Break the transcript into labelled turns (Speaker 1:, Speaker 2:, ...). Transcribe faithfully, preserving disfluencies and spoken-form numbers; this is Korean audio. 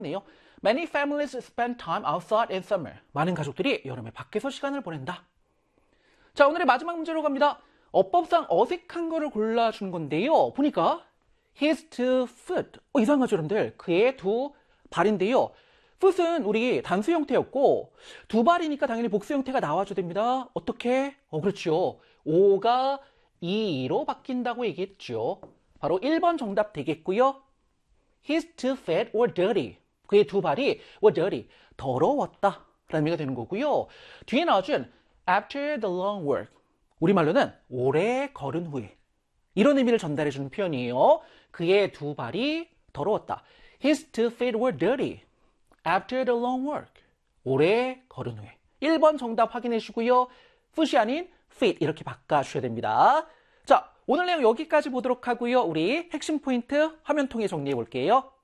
Speaker 1: 네요. Many families spend time outside in summer. 많은 가족들이 여름에 밖에서 시간을 보낸다. 자, 오늘의 마지막 문제로 갑니다. 어법상 어색한 거를 골라준 건데요. 보니까 his two foot. 어, 이상하죠, 여러분들? 그의 두 발인데요. foot은 우리 단수 형태였고 두 발이니까 당연히 복수 형태가 나와줘야 됩니다. 어떻게? 어, 그렇죠. 오가 이로 바뀐다고 얘기했죠. 바로 일 번 정답 되겠고요. His two feet were dirty. 그의 두 발이 were dirty. 더러웠다. 라는 의미가 되는 거고요. 뒤에 나와준 after the long work. 우리말로는 오래 걸은 후에. 이런 의미를 전달해주는 표현이에요. 그의 두 발이 더러웠다. His two feet were dirty. After the long work. 오래 걸은 후에. 일 번 정답 확인해 주고요. foot이 아닌 feet 이렇게 바꿔주셔야 됩니다. 자, 오늘 내용 여기까지 보도록 하고요. 우리 핵심 포인트 화면 통해 정리해 볼게요.